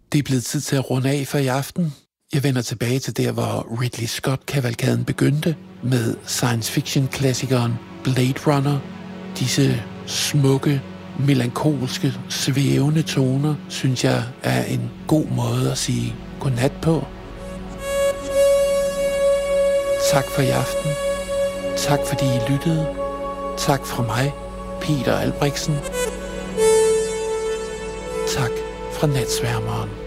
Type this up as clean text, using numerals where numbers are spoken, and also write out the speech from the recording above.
Det er blevet tid til at runde af for i aften. Jeg vender tilbage til der, hvor Ridley Scott-kavalkaden begyndte, med science fiction-klassikeren Blade Runner. Disse smukke, melankolske, svævende toner, synes jeg er en god måde at sige godnat på. Tak for i aften. Tak fordi I lyttede. Tak fra mig, Peter Albrechtsen. Tak fra Natsværmeren.